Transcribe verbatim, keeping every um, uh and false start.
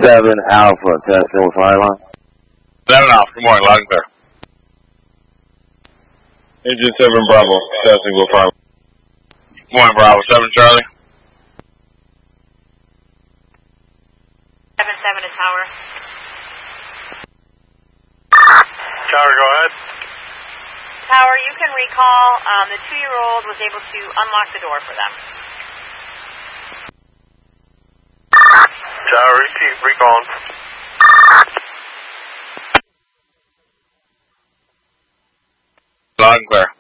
seven Alpha, testing with Highline. seven Alpha, good morning, loud and clear. Engine seven Bravo, testing with Highline. Good morning, Bravo, seven Charlie. seven seven to Tower. Tower, go ahead. Tower, you can recall um, the two-year-old was able to unlock the door for them. Tower, repeat, recalling. Loud and clear.